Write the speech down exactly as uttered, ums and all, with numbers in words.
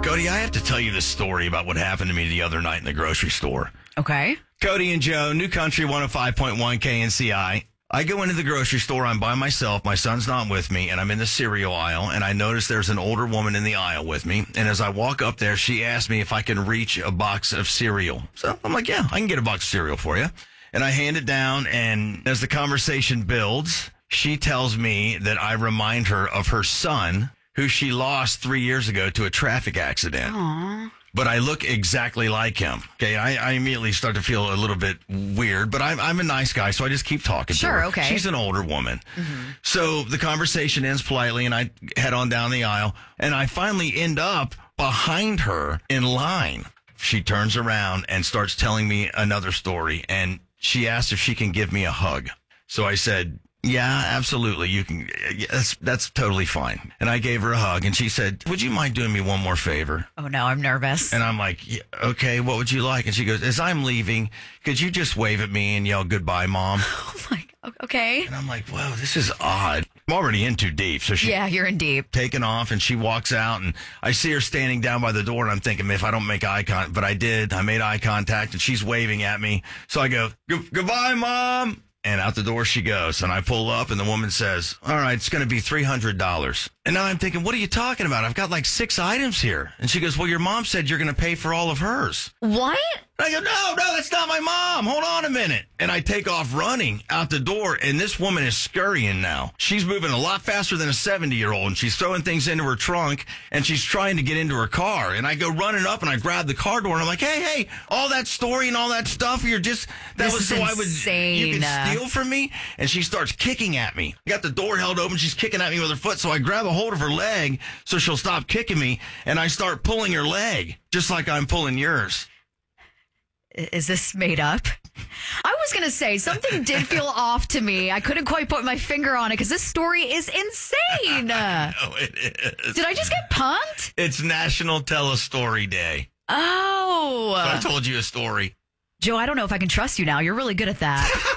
Cody, I have to tell you this story about what happened to me the other night in the grocery store. Okay. Cody and Joe, New Country one oh five point one K N C I. I go into the grocery store. I'm by myself. My son's not with me, and I'm in the cereal aisle, and I notice there's an older woman in the aisle with me. And as I walk up there, she asked me if I can reach a box of cereal. So I'm like, yeah, I can get a box of cereal for you. And I hand it down, and as the conversation builds, she tells me that I remind her of her son, who she lost three years ago to a traffic accident. Aww. But I look exactly like him. Okay, I, I immediately start to feel a little bit weird, but I'm, I'm a nice guy, so I just keep talking sure, to her. Okay. She's an older woman. Mm-hmm. So the conversation ends politely, and I head on down the aisle, and I finally end up behind her in line. She turns around and starts telling me another story, and she asked if she can give me a hug. So I said, yeah, absolutely. You can. That's that's totally fine. And I gave her a hug, and she said, would you mind doing me one more favor? Oh, no, I'm nervous. And I'm like, yeah, okay, what would you like? And she goes, as I'm leaving, could you just wave at me and yell goodbye, Mom? Oh, my God. Okay. And I'm like, whoa, this is odd. I'm already in too deep. So she Yeah, you're in deep. taken off, and she walks out, and I see her standing down by the door, and I'm thinking, if I don't make eye contact, but I did. I made eye contact, and she's waving at me. So I go, goodbye, Mom. And out the door she goes, and I pull up, and the woman says, all right, it's going to be three hundred dollars. And now I'm thinking, what are you talking about? I've got like six items here. And she goes, well, your mom said you're going to pay for all of hers. What? And I go, no, no, that's not my mom. Hold on a minute. And I take off running out the door, and this woman is scurrying now. She's moving a lot faster than a seventy-year-old, and she's throwing things into her trunk, and she's trying to get into her car. And I go running up, and I grab the car door, and I'm like, hey, hey, all that story and all that stuff, you're just, that This was is so insane. I would, you can steal from me? And she starts kicking at me. I got the door held open. She's kicking at me with her foot, so I grab a hold of her leg so she'll stop kicking me, and I start pulling her leg, just like I'm pulling yours. Is this made up? I was going to say, something did feel off to me. I couldn't quite put my finger on it because this story is insane. I know it is. Did I just get punked? It's National Tell a Story Day. Oh. So I told you a story. Joe, I don't know if I can trust you now. You're really good at that.